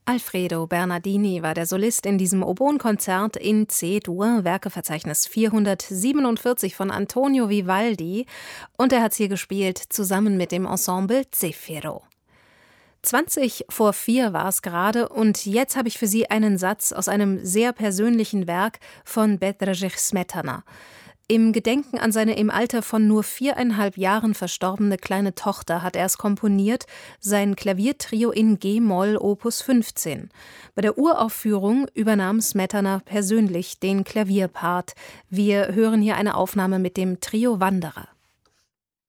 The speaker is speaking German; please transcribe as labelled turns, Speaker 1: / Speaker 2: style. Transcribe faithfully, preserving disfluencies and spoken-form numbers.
Speaker 1: Alfredo Bernardini war der Solist in diesem Oboenkonzert in C-Dur, Werkeverzeichnis vierhundertsiebenundvierzig von Antonio Vivaldi, und er hat's hier gespielt zusammen mit dem Ensemble Zefiro. zwanzig vor vier war es gerade, und jetzt habe ich für Sie einen Satz aus einem sehr persönlichen Werk von Bedřich Smetana. Im Gedenken an seine im Alter von nur viereinhalb Jahren verstorbene kleine Tochter hat er es komponiert, sein Klaviertrio in G-Moll Opus fünfzehn. Bei der Uraufführung übernahm Smetana persönlich den Klavierpart. Wir hören hier eine Aufnahme mit dem Trio Wanderer.